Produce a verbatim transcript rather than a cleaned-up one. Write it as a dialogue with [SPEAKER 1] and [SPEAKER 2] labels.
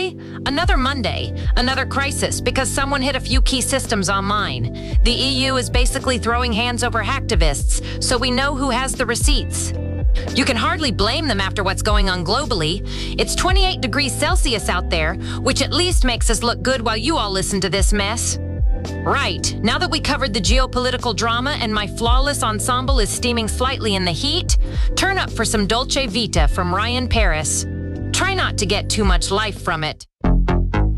[SPEAKER 1] Monday? Another Monday. Another crisis because someone hit a few key systems online. The E U is basically throwing hands over hacktivists, so we know who has the receipts. You can hardly blame them after what's going on globally. It's twenty-eight degrees Celsius out there, which at least makes us look good while you all listen to this mess. Right, now that we covered the geopolitical drama and my flawless ensemble is steaming slightly in the heat, turn up for some Dolce Vita from Ryan Paris. Try not to get too much life from it.